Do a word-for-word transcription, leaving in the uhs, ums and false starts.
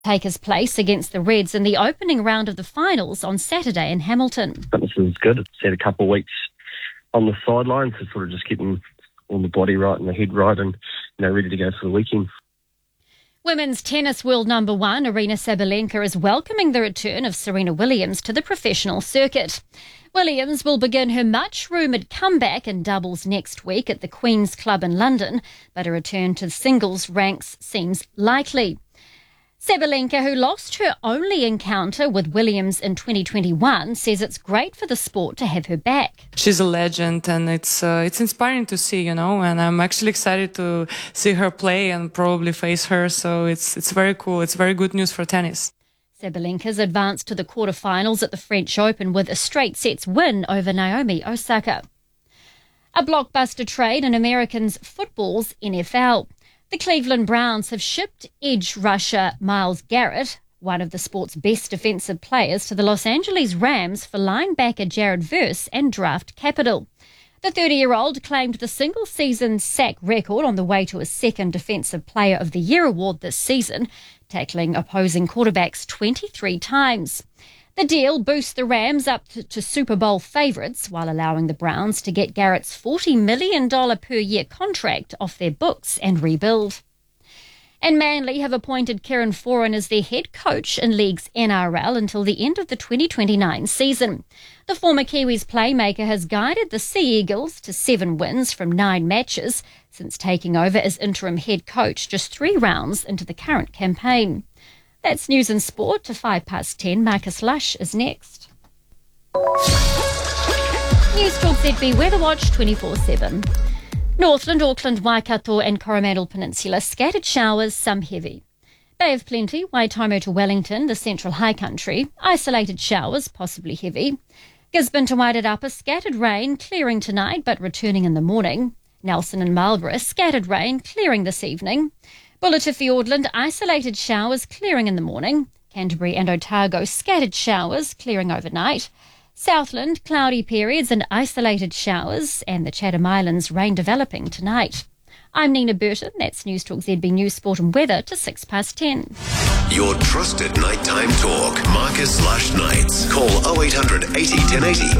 take his place against the Reds in the opening round of the finals on Saturday in Hamilton. Fitness is good. It's had a couple of weeks on the sidelines to sort of just getting all the body right and the head right and, you know, ready to go for the weekend. Women's tennis world number one, Aryna Sabalenka, is welcoming the return of Serena Williams to the professional circuit. Williams will begin her much-rumoured comeback in doubles next week at the Queen's Club in London, but a return to singles ranks seems likely. Sabalenka, who lost her only encounter with Williams in twenty twenty-one, says it's great for the sport to have her back. She's a legend, and it's uh, it's inspiring to see, you know, and I'm actually excited to see her play and probably face her, so it's it's very cool. It's very good news for tennis. Sabalenka's advanced to the quarterfinals at the French Open with a straight sets win over Naomi Osaka. A blockbuster trade in Americans' football's N F L. The Cleveland Browns have shipped edge rusher Myles Garrett, one of the sport's best defensive players, to the Los Angeles Rams for linebacker Jared Verse and draft capital. The thirty-year-old claimed the single-season sack record on the way to a second Defensive Player of the Year award this season, tackling opposing quarterbacks twenty-three times. The deal boosts the Rams up to, to Super Bowl favourites while allowing the Browns to get Garrett's forty million dollars per year contract off their books and rebuild. And Manly have appointed Kieran Foran as their head coach in League's N R L until the end of the twenty twenty-nine season. The former Kiwis playmaker has guided the Sea Eagles to seven wins from nine matches since taking over as interim head coach just three rounds into the current campaign. That's news and sport to five past ten. Marcus Lush is next. News Talk Z B Weather Watch twenty-four seven. Northland, Auckland, Waikato and Coromandel Peninsula, scattered showers, some heavy. Bay of Plenty, Waitomo to Wellington, the central high country, isolated showers, possibly heavy. Gisborne to Wairarapa, scattered rain, clearing tonight but returning in the morning. Nelson and Marlborough, scattered rain, clearing this evening. Bulla to Fiordland, isolated showers, clearing in the morning. Canterbury and Otago, scattered showers, clearing overnight. Southland, cloudy periods and isolated showers. And the Chatham Islands, rain developing tonight. I'm Nina Burton. That's News Talk Z B News, Sport and Weather to six past ten. Your trusted nighttime talk. Marcus Lush Nights. Call oh eight hundred eighty ten eighty